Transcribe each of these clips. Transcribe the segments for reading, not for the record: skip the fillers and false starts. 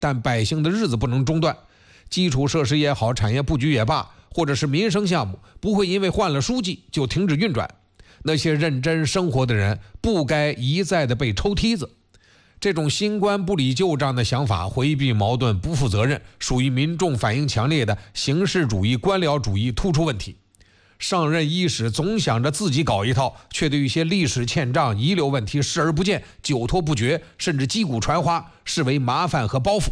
但百姓的日子不能中断，基础设施也好，产业布局也罢，或者是民生项目，不会因为换了书记就停止运转。那些认真生活的人不该一再的被抽梯子。这种新官不理旧账的想法，回避矛盾，不负责任，属于民众反应强烈的形式主义官僚主义突出问题。上任伊始总想着自己搞一套，却对一些历史欠账遗留问题视而不见，久拖不决，甚至击鼓传花，视为麻烦和包袱。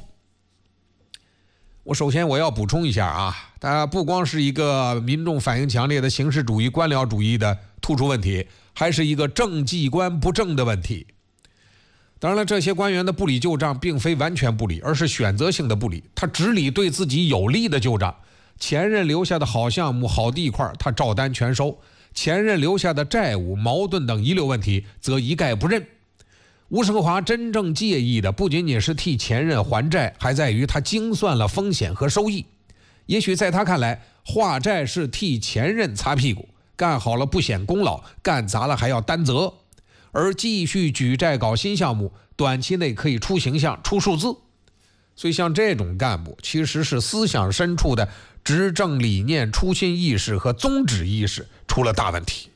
首先我要补充一下啊，它不光是一个民众反应强烈的形式主义官僚主义的突出问题，还是一个政绩观不正的问题。当然了，这些官员的不理旧账并非完全不理，而是选择性的不理，他只理对自己有利的旧账。前任留下的好项目好地块他照单全收，前任留下的债务矛盾等遗留问题则一概不认。吴胜华真正介意的不仅仅是替前任还债，还在于他精算了风险和收益。也许在他看来，化债是替前任擦屁股，干好了不显功劳，干砸了还要担责，而继续举债搞新项目，短期内可以出形象出数字。所以像这种干部其实是思想深处的执政理念、初心意识和宗旨意识出了大问题。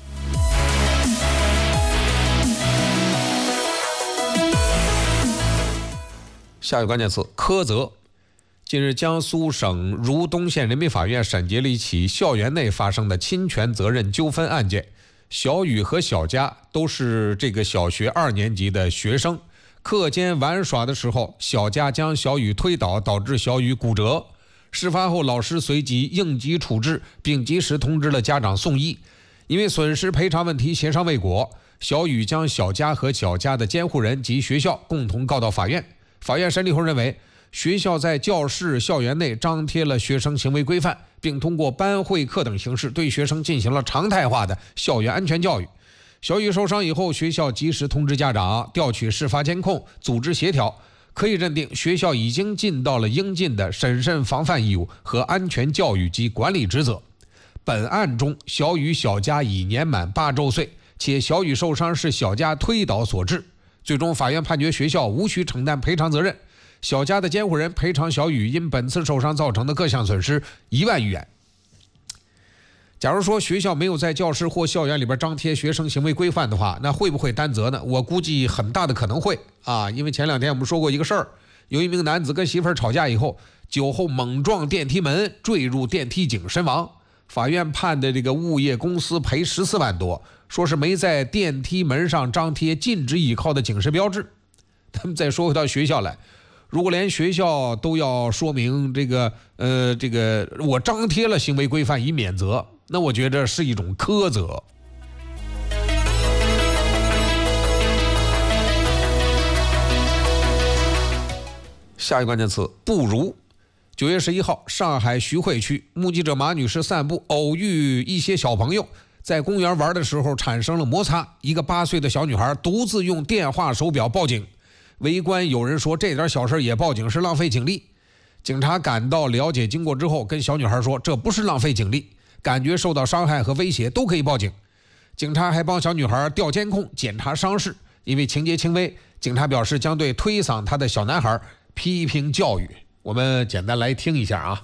下一个关键词：苛责。近日，江苏省如东县人民法院审结了一起校园内发生的侵权责任纠纷案件。小雨和小佳都是这个小学2年级的学生，课间玩耍的时候，小佳将小雨推倒，导致小雨骨折。事发后，老师随即应急处置，并及时通知了家长送医。因为损失赔偿问题协商未果，小雨将小佳和小佳的监护人及学校共同告到法院。法院审理后认为，学校在教室、校园内张贴了学生行为规范，并通过班会课等形式对学生进行了常态化的校园安全教育。小雨受伤以后，学校及时通知家长，调取事发监控，组织协调，可以认定学校已经尽到了应尽的审慎防范义务和安全教育及管理职责。本案中，小雨、小佳已年满8周岁，且小雨受伤是小佳推倒所致。最终，法院判决学校无需承担赔偿责任，小佳的监护人赔偿小雨因本次受伤造成的各项损失1万余元。假如说学校没有在教室或校园里边张贴学生行为规范的话，那会不会担责呢？我估计很大的可能会啊，因为前2天我们说过一个事儿，有一名男子跟媳妇儿吵架以后，酒后猛撞电梯门，坠入电梯井身亡。法院判的这个物业公司赔14万多，说是没在电梯门上张贴禁止倚靠的警示标志。他们再说回到学校来，如果连学校都要说明这个我张贴了行为规范以免责，那我觉得是一种苛责。下一个关键词：不如。9月11号，上海徐汇区目击者马女士散步，偶遇一些小朋友，在公园玩的时候产生了摩擦，一个8岁的小女孩独自用电话手表报警。围观有人说，这点小事也报警是浪费警力。警察赶到了解经过之后，跟小女孩说，这不是浪费警力，感觉受到伤害和威胁都可以报警。警察还帮小女孩调监控，检查伤势。因为情节轻微，警察表示将对推搡她的小男孩批评教育。我们简单来听一下啊。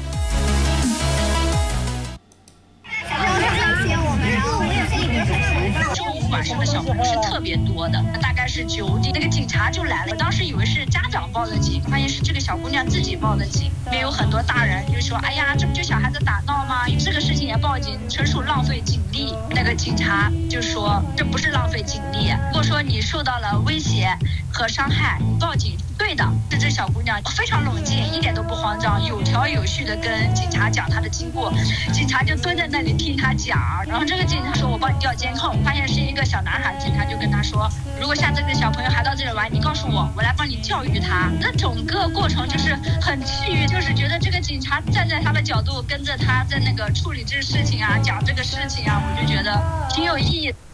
晚上的小朋友是特别多的，大概是9点，那个警察就来了。当时以为是家长报的警，发现是这个小姑娘自己报的警。里面有很多大人就说：“哎呀，这不就小孩子打闹吗？这个事情也报警，纯属浪费警力。”那个警察就说：“这不是浪费警力，如果说你受到了威胁和伤害，你报警是对的。”这小姑娘非常冷静，一点都不慌张，有条有序的跟警察讲她的经过。警察就蹲在那里听她讲，然后这个警察说：“我帮你调监控，发现是一个小男孩。”警察就跟他说：“如果下次这个小朋友还到这里玩，你告诉我，我来帮你教育他。”那整个过程就是很气郁，就是觉得这个警察站在他的角度，跟着他在那个处理这个事情啊，讲这个事情啊，我就觉得挺有意义的。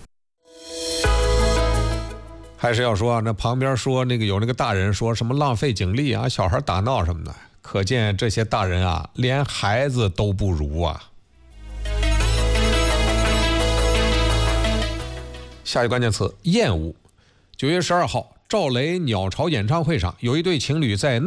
还是要说啊，那旁边说有那个大人说什么浪费警力啊，小孩打闹什么的，可见这些大人啊，连孩子都不如啊。下一个关键词：厌恶。9月12号，赵雷鸟巢演唱会上，有一对情侣在